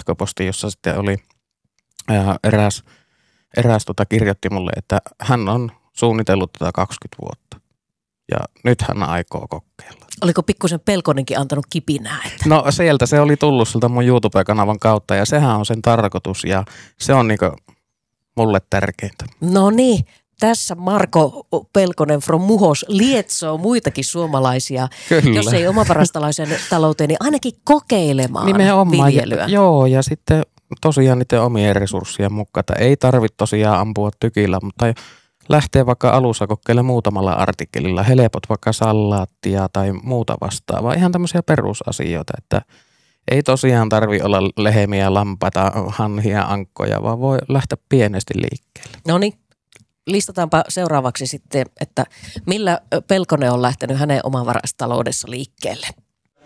sähköposti, jossa sitten oli eräs kirjoitti mulle, että hän on suunnitellut tätä 20 vuotta ja nyt hän aikoo kokeilla. Oliko pikkusen Pelkonenkin antanut kipinää? Että... No sieltä se oli tullut siltä mun YouTube-kanavan kautta ja sehän on sen tarkoitus ja se on niinku mulle tärkeintä. No niin, tässä Marko Pelkonen from Muhos lietsoo muitakin suomalaisia, Kyllä. jos ei omavarastalaisen talouteen, niin ainakin kokeilemaan viljelyä. Joo, ja sitten tosiaan niiden omien resurssien mukaan. Ei tarvitse tosiaan ampua tykillä, mutta lähtee vaikka alussa kokeilemaan muutamalla artikkelilla. Helpot vaikka salaattia tai muuta vastaavaa. Ihan tämmöisiä perusasioita, että ei tosiaan tarvitse olla lehmiä, lampaita, hanhia, ankkoja, vaan voi lähteä pienesti liikkeelle. No niin, listataanpa seuraavaksi sitten, että millä Pelkonen on lähtenyt hänen omavarastaloudessa liikkeelle.